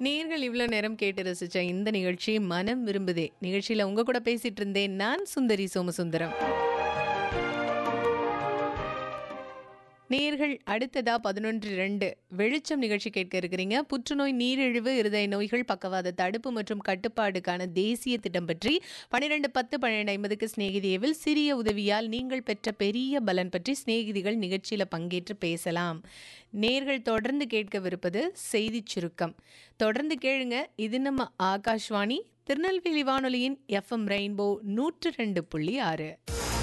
நேர்கள் இவ்வளோ நேரம் கேட்டு ரசிச்ச இந்த நிகழ்ச்சி மனம் விரும்புதே நிகழ்ச்சியில் உங்க கூட பேசிட்டு இருந்தேன் நான் சுந்தரி சோமசுந்தரம். நேர்கள் அடுத்ததா 11:02 வெளிச்சம் நிகழ்ச்சி கேட்க இருக்கிறீங்க. புற்றுநோய், நீரிழிவு, இருதய நோய்கள், பக்கவாத தடுப்பு மற்றும் கட்டுப்பாடுக்கான தேசிய திட்டம் பற்றி 12:10 12:50க்கு சிநேகிதியவில் சிறிய உதவியால் நீங்கள் பெற்ற பெரிய பலன் பற்றி சிநேகிதிகள் நிகழ்ச்சியில் பங்கேற்று பேசலாம். நேர்கள் தொடர்ந்து கேட்கவிருப்பது செய்தி சுருக்கம். தொடர்ந்து கேளுங்க. இது நம்ம ஆகாஷ்வாணி திருநெல்வேலி வானொலியின் FM ரெயின்போ 102.6.